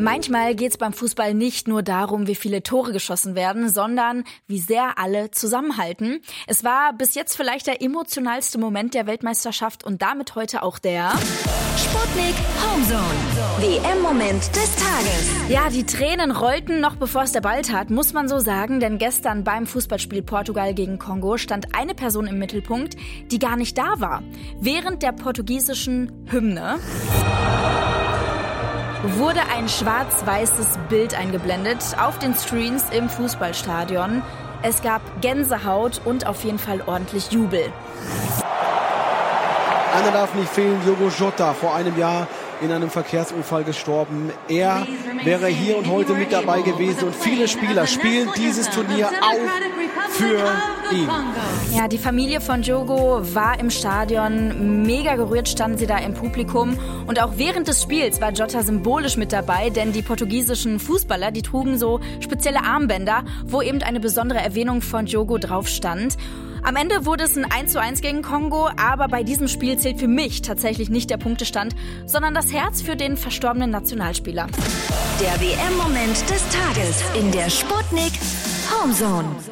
Manchmal geht's beim Fußball nicht nur darum, wie viele Tore geschossen werden, sondern wie sehr alle zusammenhalten. Es war bis jetzt vielleicht der emotionalste Moment der Weltmeisterschaft und damit heute auch der Sputnik Homezone. WM-Moment des Tages. Ja, die Tränen rollten noch bevor es der Ball tat, muss man so sagen, denn gestern beim Fußballspiel Portugal gegen Kongo stand eine Person im Mittelpunkt, die gar nicht da war. Während der portugiesischen Hymne wurde ein schwarz-weißes Bild eingeblendet auf den Screens im Fußballstadion. Es gab Gänsehaut und auf jeden Fall ordentlich Jubel. Einer darf nicht fehlen, Diogo Jota, vor einem Jahr in einem Verkehrsunfall gestorben. Er wäre hier und heute mit dabei gewesen und viele Spieler spielen dieses Turnier auch für ihn. Ja, die Familie von Diogo war im Stadion, mega gerührt standen sie da im Publikum und auch während des Spiels war Jota symbolisch mit dabei, denn die portugiesischen Fußballer, die trugen so spezielle Armbänder, wo eben eine besondere Erwähnung von Diogo drauf stand. Am Ende wurde es ein 1:1 gegen Kongo, aber bei diesem Spiel zählt für mich tatsächlich nicht der Punktestand, sondern das Herz für den verstorbenen Nationalspieler. Der WM-Moment des Tages in der Sputnik Homezone.